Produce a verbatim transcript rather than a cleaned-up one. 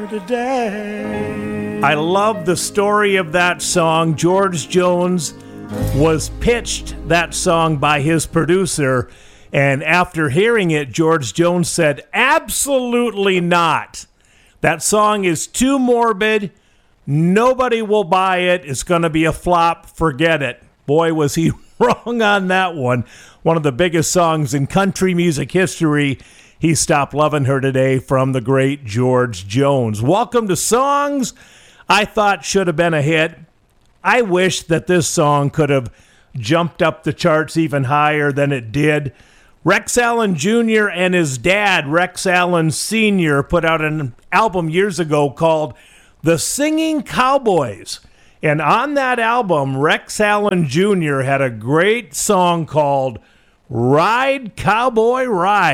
Today. I love the story of that song. George Jones was pitched that song by his producer, and after hearing it, George Jones said, absolutely not. That song is too morbid. Nobody will buy it. It's going to be a flop. Forget it. Boy, was he wrong on that one. One of the biggest songs in country music history. He Stopped Loving Her Today from the great George Jones. Welcome to Songs I Thought Should Have Been a Hit. I wish that this song could have jumped up the charts even higher than it did. Rex Allen Junior and his dad, Rex Allen Senior, put out an album years ago called The Singing Cowboys. And on that album, Rex Allen Junior had a great song called Ride, Cowboy, Ride.